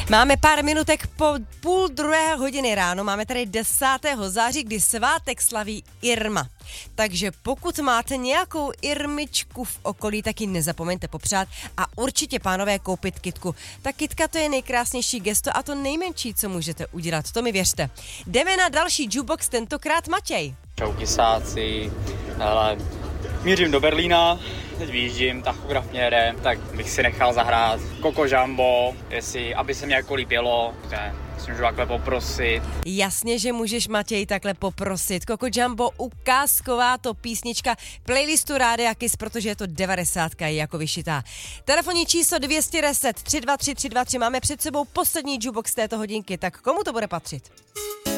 Máme pár minutek po 1:30 ráno, máme tady 10. září, kdy svátek slaví Irma. Takže pokud máte nějakou Irmičku v okolí, tak ji nezapomeňte popřát a určitě, pánové, koupit kytku. Ta kytka, to je nejkrásnější gesto a to nejmenší, co můžete udělat, to mi věřte. Jdeme na další jukebox, tentokrát Matěj. Čau kysáci, hele, mířím do Berlína, teď vyjíždím, tachograf mě jede, tak bych si nechal zahrát Coco Jumbo, aby se mě jako líbilo, si můžu takhle poprosit. Jasně, že můžeš, Matěj, takhle poprosit. Coco Jumbo, ukázková to písnička playlistu Rádia Kiss, protože je to 90 je jako vyšitá. Telefonní číslo 210 323 323, máme před sebou poslední jukebox této hodinky, tak komu to bude patřit?